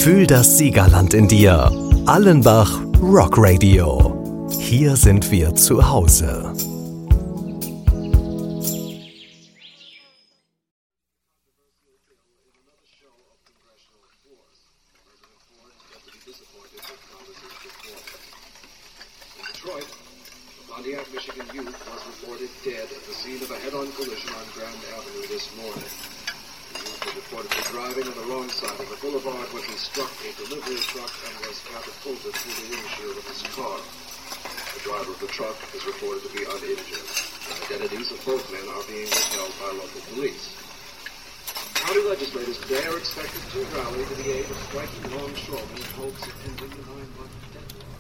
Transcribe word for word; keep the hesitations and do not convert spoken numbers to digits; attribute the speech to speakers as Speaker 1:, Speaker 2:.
Speaker 1: Fühl das Siegerland in dir. Allenbach Rock Radio. Hier sind wir zu Hause.
Speaker 2: Detroit, a Pontiac, Michigan youth was reported dead at the scene of a head-on collision on Grand Avenue this morning. The youth was reportedly driving on the wrong side of the boulevard when he struck a delivery truck and was catapulted through the windshield of his car. The driver of the truck is reported to be uninjured. The identities of both men are being withheld by local police. County legislators today are expected to rally to the aid of striking longshoremen in hopes of ending the nine-month deadline.